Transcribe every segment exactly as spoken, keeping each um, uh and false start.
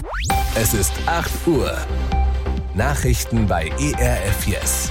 Es ist acht Uhr. Nachrichten bei E R F Yes.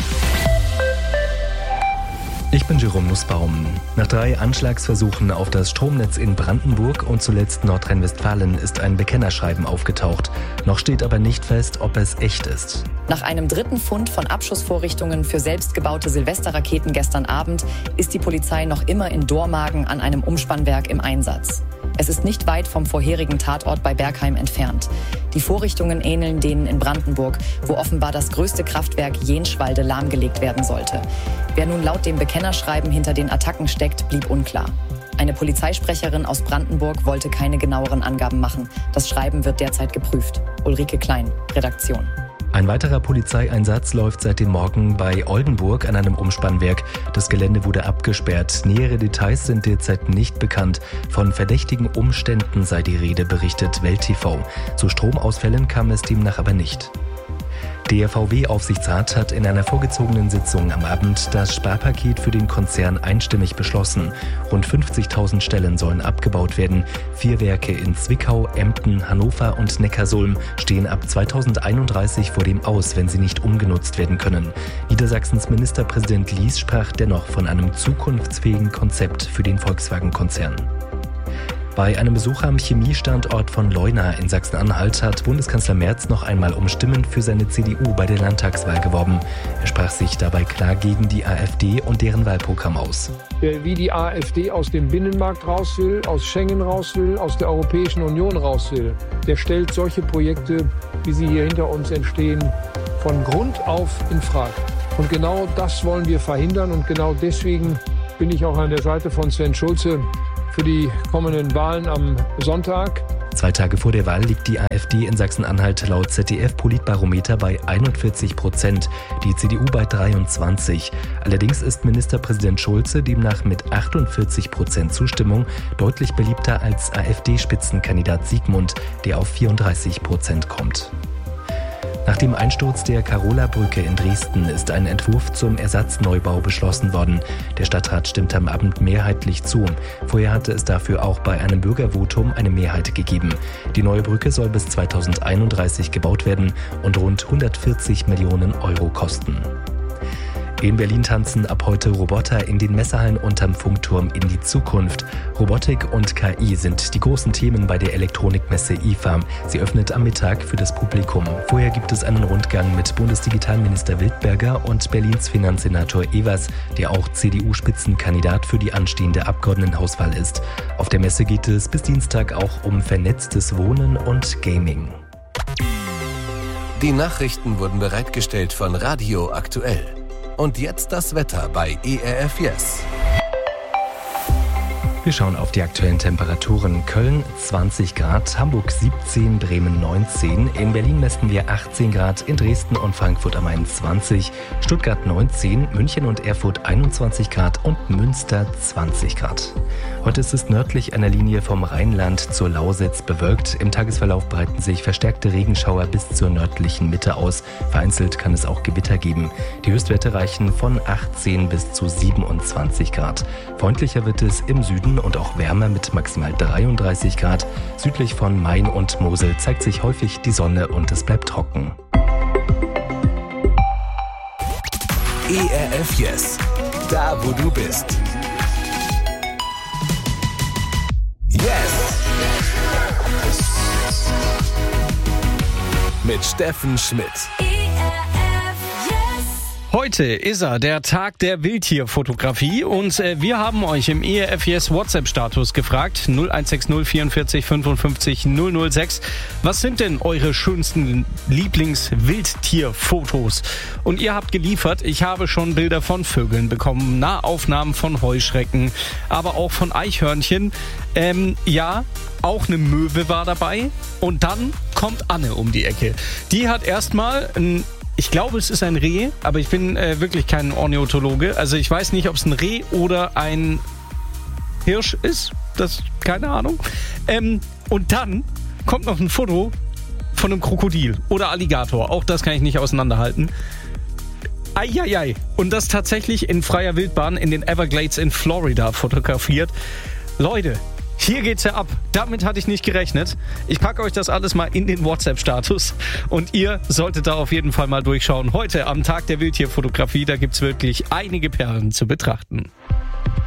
Ich bin Jerome Nussbaum. Nach drei Anschlagsversuchen auf das Stromnetz in Brandenburg und zuletzt Nordrhein-Westfalen ist ein Bekennerschreiben aufgetaucht. Noch steht aber nicht fest, ob es echt ist. Nach einem dritten Fund von Abschussvorrichtungen für selbstgebaute Silvesterraketen gestern Abend ist die Polizei noch immer in Dormagen an einem Umspannwerk im Einsatz. Es ist nicht weit vom vorherigen Tatort bei Bergheim entfernt. Die Vorrichtungen ähneln denen in Brandenburg, wo offenbar das größte Kraftwerk Jenschwalde lahmgelegt werden sollte. Wer nun laut dem Bekennerschreiben hinter den Attacken steckt, blieb unklar. Eine Polizeisprecherin aus Brandenburg wollte keine genaueren Angaben machen. Das Schreiben wird derzeit geprüft. Ulrike Klein, Redaktion. Ein weiterer Polizeieinsatz läuft seit dem Morgen bei Oldenburg an einem Umspannwerk. Das Gelände wurde abgesperrt. Nähere Details sind derzeit nicht bekannt. Von verdächtigen Umständen sei die Rede, berichtet Welt T V. Zu Stromausfällen kam es demnach aber nicht. Der V W-Aufsichtsrat hat in einer vorgezogenen Sitzung am Abend das Sparpaket für den Konzern einstimmig beschlossen. Rund fünfzigtausend Stellen sollen abgebaut werden. Vier Werke in Zwickau, Emden, Hannover und Neckarsulm stehen ab zweitausendeinunddreißig vor dem Aus, wenn sie nicht umgenutzt werden können. Niedersachsens Ministerpräsident Lies sprach dennoch von einem zukunftsfähigen Konzept für den Volkswagen-Konzern. Bei einem Besuch am Chemiestandort von Leuna in Sachsen-Anhalt hat Bundeskanzler Merz noch einmal um Stimmen für seine C D U bei der Landtagswahl geworben. Er sprach sich dabei klar gegen die AfD und deren Wahlprogramm aus. Wie die AfD aus dem Binnenmarkt raus will, aus Schengen raus will, aus der Europäischen Union raus will, der stellt solche Projekte, wie sie hier hinter uns entstehen, von Grund auf in Frage. Und genau das wollen wir verhindern und genau deswegen bin ich auch an der Seite von Sven Schulze für die kommenden Wahlen am Sonntag. Zwei Tage vor der Wahl liegt die AfD in Sachsen-Anhalt laut Z D F-Politbarometer bei einundvierzig Prozent, die C D U bei dreiundzwanzig. Allerdings ist Ministerpräsident Schulze demnach mit achtundvierzig Prozent Zustimmung deutlich beliebter als AfD-Spitzenkandidat Siegmund, der auf vierunddreißig Prozent kommt. Nach dem Einsturz der Karola-Brücke in Dresden ist ein Entwurf zum Ersatzneubau beschlossen worden. Der Stadtrat stimmte am Abend mehrheitlich zu. Vorher hatte es dafür auch bei einem Bürgervotum eine Mehrheit gegeben. Die neue Brücke soll bis zweitausendeinunddreißig gebaut werden und rund hundertvierzig Millionen Euro kosten. In Berlin tanzen ab heute Roboter in den Messehallen unterm Funkturm in die Zukunft. Robotik und K I sind die großen Themen bei der Elektronikmesse I F A. Sie öffnet am Mittag für das Publikum. Vorher gibt es einen Rundgang mit Bundesdigitalminister Wildberger und Berlins Finanzsenator Evers, der auch C D U-Spitzenkandidat für die anstehende Abgeordnetenhauswahl ist. Auf der Messe geht es bis Dienstag auch um vernetztes Wohnen und Gaming. Die Nachrichten wurden bereitgestellt von Radio Aktuell. Und jetzt das Wetter bei E R F Yes. Wir schauen auf die aktuellen Temperaturen. Köln zwanzig Grad, Hamburg siebzehn, Bremen neunzehn, in Berlin messen wir achtzehn Grad, in Dresden und Frankfurt am Main zwanzig, Stuttgart neunzehn, München und Erfurt einundzwanzig Grad und Münster zwanzig Grad. Heute ist es nördlich einer Linie vom Rheinland zur Lausitz bewölkt. Im Tagesverlauf breiten sich verstärkte Regenschauer bis zur nördlichen Mitte aus. Vereinzelt kann es auch Gewitter geben. Die Höchstwerte reichen von achtzehn bis zu siebenundzwanzig Grad. Freundlicher wird es im Süden und auch wärmer mit maximal dreiunddreißig Grad. Südlich von Main und Mosel zeigt sich häufig die Sonne und es bleibt trocken. E R F Yes, da wo du bist. Yes! Mit Steffen Schmidt. Heute ist er, der Tag der Wildtierfotografie und äh, wir haben euch im E R F Yes WhatsApp-Status gefragt, null eins sechs null vierundvierzig fünfundfünfzig null null sechs. Was sind denn eure schönsten Lieblings-Wildtierfotos? Und ihr habt geliefert, ich habe schon Bilder von Vögeln bekommen, Nahaufnahmen von Heuschrecken, aber auch von Eichhörnchen. Ähm, ja, auch eine Möwe war dabei und dann kommt Anne um die Ecke. Die hat erstmal ein Ich glaube, es ist ein Reh, aber ich bin äh, wirklich kein Ornithologe. Also ich weiß nicht, ob es ein Reh oder ein Hirsch ist. Das, keine Ahnung. Ähm, und dann kommt noch ein Foto von einem Krokodil oder Alligator. Auch das kann ich nicht auseinanderhalten. Eieiei. Und das tatsächlich in freier Wildbahn in den Everglades in Florida fotografiert. Leute, Hier geht's ja ab. Damit hatte ich nicht gerechnet. Ich packe euch das alles mal in den WhatsApp-Status und ihr solltet da auf jeden Fall mal durchschauen. Heute am Tag der Wildtierfotografie, da gibt's wirklich einige Perlen zu betrachten.